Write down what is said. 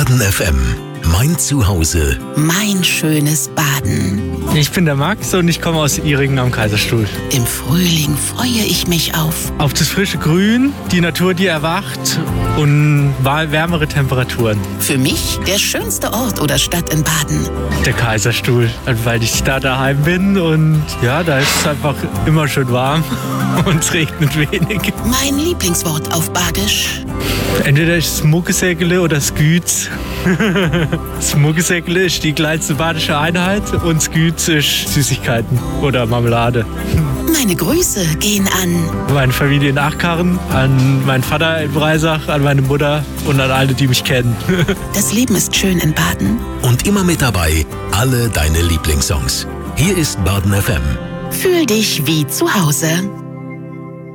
Baden FM. Mein Zuhause. Mein schönes Baden. Ich bin der Max und ich komme aus Ihringen am Kaiserstuhl. Im Frühling freue ich mich auf das frische Grün, die Natur, die erwacht und wärmere Temperaturen. Für mich der schönste Ort oder Stadt in Baden. Der Kaiserstuhl, weil ich da daheim bin und ja, da ist es einfach immer schön warm und es regnet wenig. Mein Lieblingswort auf Badisch. Entweder ist es Muggesäckele oder Sküz. Das Muggesäckele ist die kleinste badische Einheit und Sküz ist Süßigkeiten oder Marmelade. Meine Grüße gehen an Meine Familie in Achkarren, an meinen Vater in Breisach, an meine Mutter und an alle, die mich kennen. Das Leben ist schön in Baden. Und immer mit dabei alle deine Lieblingssongs. Hier ist Baden FM. Fühl dich wie zu Hause.